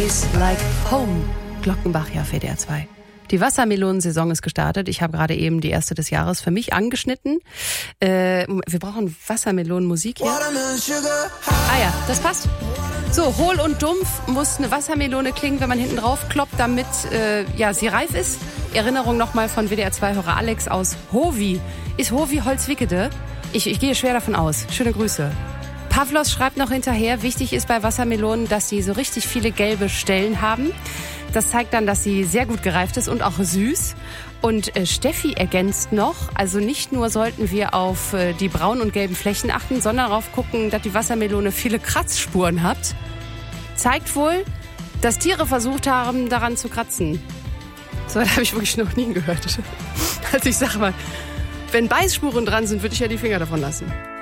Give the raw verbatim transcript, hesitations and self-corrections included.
Tastes Like Home. Glockenbach, ja, auf W D R zwei. Die Wassermelonensaison ist gestartet. Ich habe gerade eben die erste des Jahres für mich angeschnitten. Äh, wir brauchen Wassermelonenmusik hier. Ah ja, das passt. So, hohl und dumpf muss eine Wassermelone klingen, wenn man hinten drauf kloppt, damit äh, ja, sie reif ist. Erinnerung nochmal von W D R zwei-Hörer Alex aus Hovi. Ist Hovi Holzwickede? Ich, ich gehe schwer davon aus. Schöne Grüße. Pavlos schreibt noch hinterher, wichtig ist bei Wassermelonen, dass sie so richtig viele gelbe Stellen haben. Das zeigt dann, dass sie sehr gut gereift ist und auch süß. Und äh, Steffi ergänzt noch, also nicht nur sollten wir auf äh, die braunen und gelben Flächen achten, sondern darauf gucken, dass die Wassermelone viele Kratzspuren hat. Zeigt wohl, dass Tiere versucht haben, daran zu kratzen. So, das habe ich wirklich noch nie gehört. Also ich sag mal, wenn Beißspuren dran sind, würde ich ja die Finger davon lassen.